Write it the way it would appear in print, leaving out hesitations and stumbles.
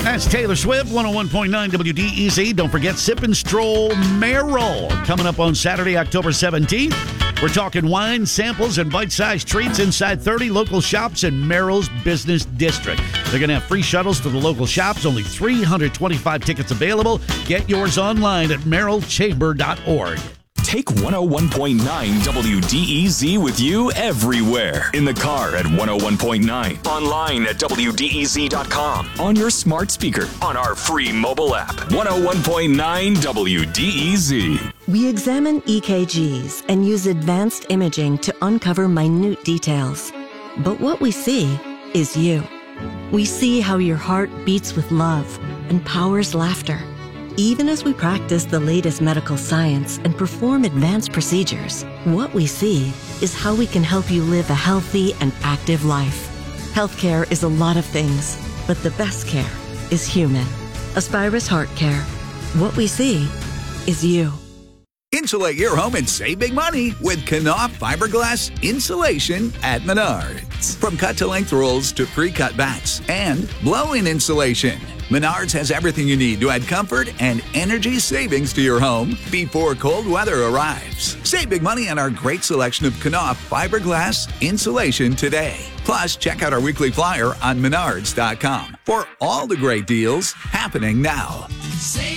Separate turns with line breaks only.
That's Taylor Swift, 101.9 WDEZ. Don't forget Sip and Stroll Merrill coming up on Saturday, October 17th. We're talking wine, samples, and bite-sized treats inside 30 local shops in Merrill's business district. They're going to have free shuttles to the local shops, only 325 tickets available. Get yours online at merrillchamber.org.
Take 101.9 WDEZ with you everywhere. In the car at 101.9. Online at WDEZ.com. On your smart speaker. On our free mobile app. 101.9 WDEZ.
We examine EKGs and use advanced imaging to uncover minute details. But what we see is you. We see how your heart beats with love and powers laughter. Even as we practice the latest medical science and perform advanced procedures, what we see is how we can help you live a healthy and active life. Healthcare is a lot of things, but the best care is human. Aspirus Heart Care. What we see is you.
Insulate your home and save big money with Knauf fiberglass insulation at Menards. From cut-to-length rolls to pre-cut bats and blow-in insulation, Menards has everything you need to add comfort and energy savings to your home before cold weather arrives. Save big money on our great selection of Knauf fiberglass insulation today. Plus, check out our weekly flyer on Menards.com for all the great deals happening now.